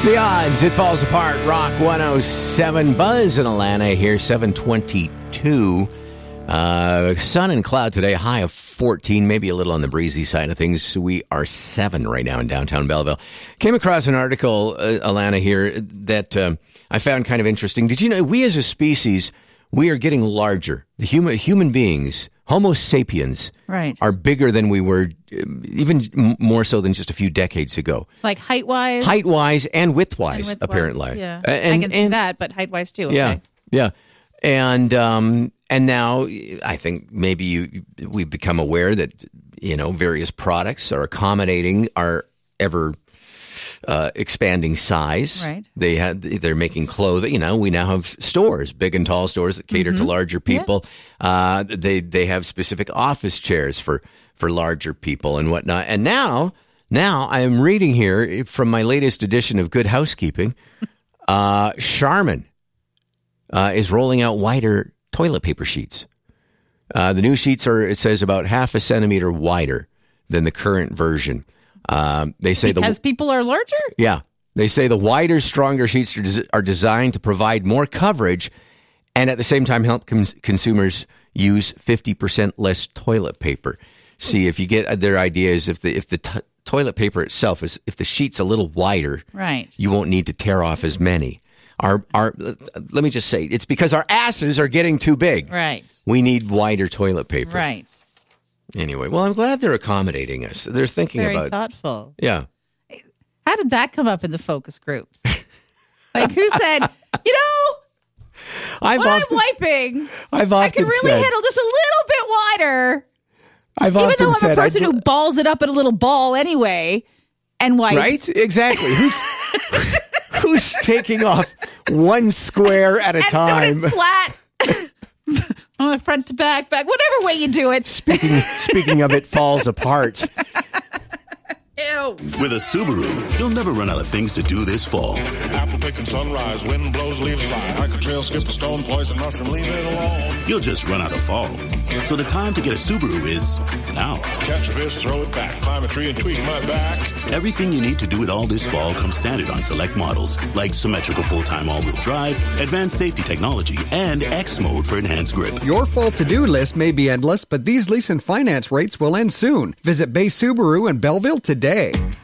The odds, it falls apart. Rock 107. Buzz in Atlanta here, 722. Sun and cloud today, high of 14, maybe a little on the breezy side of things. We are 7 right now in downtown Belleville. Came across an article, Atlanta here, that I found kind of interesting. Did you know we as a species, we are getting larger. The human beings, Homo sapiens, right, are bigger than we were, even more so than just a few decades ago. Like height-wise? Height-wise and width-wise, apparently. Yeah, I can see that, but height-wise too. Yeah, okay. yeah. And now I think maybe we've become aware that, various products are accommodating our ever expanding size. Right. They're making clothing. We now have stores, big and tall stores that cater to larger people. Yeah. They have specific office chairs for larger people and whatnot. And now I am reading here from my latest edition of Good Housekeeping, Charmin is rolling out wider toilet paper sheets. The new sheets are, it says, about half a centimeter wider than the current version. They say because people are larger? Yeah. They say the wider, stronger sheets are designed to provide more coverage and at the same time help consumers use 50% less toilet paper. See, if you get their idea is if the toilet paper itself if the sheet's a little wider, right, you won't need to tear off as many. Let me just say, it's because our asses are getting too big. Right. We need wider toilet paper. Right. Anyway, well, I'm glad they're accommodaing us. They're thinking Very about... thoughtful. Yeah. How did that come up in the focus groups? Like, who said, I'm wiping, I can really handle just a little bit wider. Even though I'm a person who balls it up in a little ball anyway and wipes. Right? Exactly. Who's taking off one square at a time? Doing it flat. On front to back, whatever way you do it. Speaking of, it falls apart. Ew. With a Subaru, you'll never run out of things to do this fall. Apple picking sunrise, wind blows, leaves fly. Hike a trail, skip a stone, poison mushroom, leave it alone. You'll just run out of fall. So the time to get a Subaru is now. Catch a fish, throw it back, climb a tree and tweak my back. Everything you need to do it all this fall comes standard on select models, like symmetrical full-time all-wheel drive, advanced safety technology, and X mode for enhanced grip. Your fall to-do list may be endless, but these lease and finance rates will end soon. Visit Bay Subaru in Belleville today.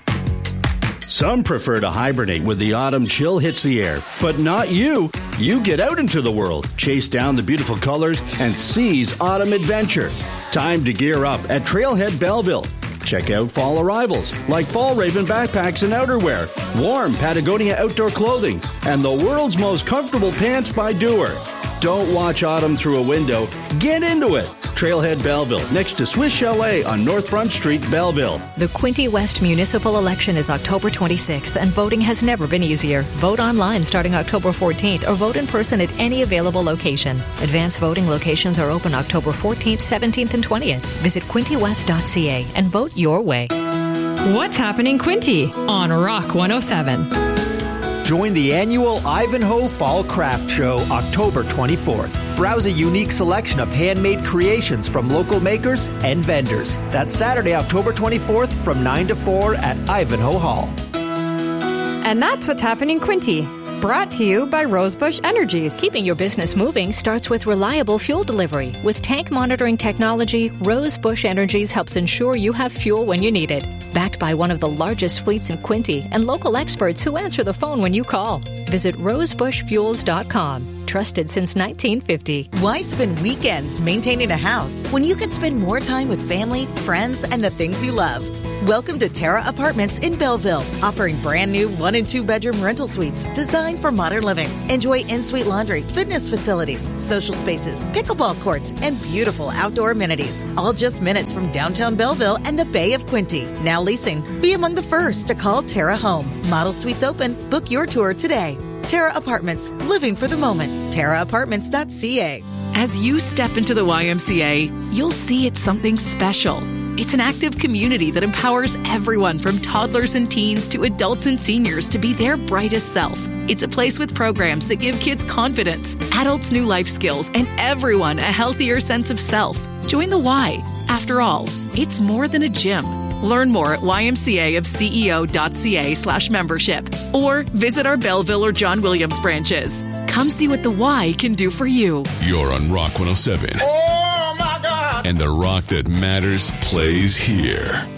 Some prefer to hibernate when the autumn chill hits the air, but not you. You get out into the world, chase down the beautiful colors, and seize autumn adventure. Time to gear up at Trailhead Belleville. Check out fall arrivals like Fall Raven backpacks and outerwear, warm Patagonia outdoor clothing, and the world's most comfortable pants by Doer. Don't watch autumn through a window. Get into it. Trailhead Belleville, next to Swiss Chalet on North Front Street, Belleville. The Quinte West municipal election is October 26th, and voting has never been easier. Vote online starting October 14th or vote in person at any available location. Advanced voting locations are open October 14th, 17th, and 20th. Visit quintewest.ca and vote your way. What's happening, Quinte? On Rock 107. Join the annual Ivanhoe Fall Craft Show October 24th. Browse a unique selection of handmade creations from local makers and vendors. That's Saturday, October 24th from 9 to 4 at Ivanhoe Hall. And that's what's happening, Quinte. Brought to you by Rosebush Energies. Keeping your business moving starts with reliable fuel delivery. With tank monitoring technology, Rosebush Energies helps ensure you have fuel when you need it. Backed by one of the largest fleets in Quinte and local experts who answer the phone when you call. Visit rosebushfuels.com. Trusted since 1950. Why spend weekends maintaining a house when you could spend more time with family, friends, and the things you love? Welcome to Terra Apartments in Belleville, offering brand new 1 and 2 bedroom rental suites designed for modern living. Enjoy in-suite laundry, fitness facilities, social spaces, pickleball courts, and beautiful outdoor amenities. All just minutes from downtown Belleville and the Bay of Quinte. Now leasing. Be among the first to call Terra home. Model suites open. Book your tour today. Terra Apartments, living for the moment. TerraApartments.ca. As you step into the YMCA, you'll see it's something special. It's an active community that empowers everyone from toddlers and teens to adults and seniors to be their brightest self. It's a place with programs that give kids confidence, adults new life skills, and everyone a healthier sense of self. Join the Y. After all, it's more than a gym. Learn more at ymcaofceo.ca/membership or visit our Belleville or John Williams branches. Come see what the Y can do for you. You're on Rock 107. Oh, my God. And the rock that matters plays here.